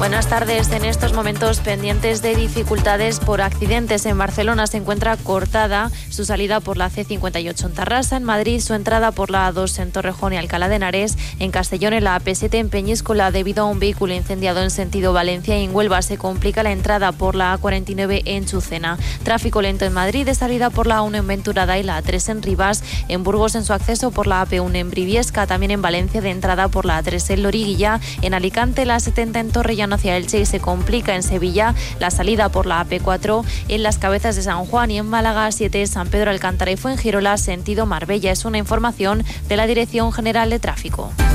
Buenas tardes. En estos momentos pendientes de dificultades por accidentes. En Barcelona se encuentra cortada su salida por la C58 en Tarrasa. En Madrid su entrada por la A2 en Torrejón y Alcalá de Henares. En Castellón en la AP7 en Peñíscola debido a un vehículo incendiado en sentido Valencia. Y en Huelva se complica la entrada por la A49 en Chucena. Tráfico lento en Madrid de salida por la A1 en Venturada y la A3 en Rivas. En Burgos en su acceso por la AP1 en Briviesca. También en Valencia de entrada por la A3 en Loriguilla. En Alicante la 70 en Torrellano hacia Elche y se complica en Sevilla la salida por la AP4 en Las Cabezas de San Juan y en Málaga 7 San Pedro Alcántara y Fuengirola sentido Marbella. Es una información de la Dirección General de Tráfico.